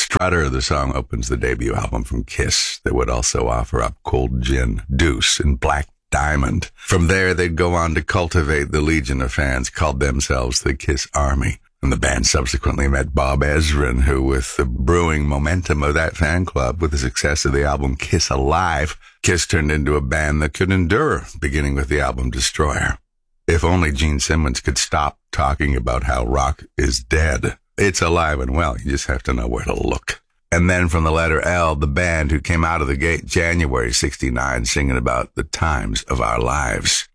Strutter, the song, opens the debut album from Kiss that would also offer up Cold Gin, Deuce, and Black Diamond. From there, they'd go on to cultivate the legion of fans called themselves the Kiss Army. And the band subsequently met Bob Ezrin, who, with the brewing momentum of that fan club, with the success of the album Kiss Alive, Kiss turned into a band that could endure, beginning with the album Destroyer. If only Gene Simmons could stop talking about how rock is dead. It's alive and well. You just have to know where to look. And then from the letter L, the band who came out of the gate January 69 singing about the times of our lives.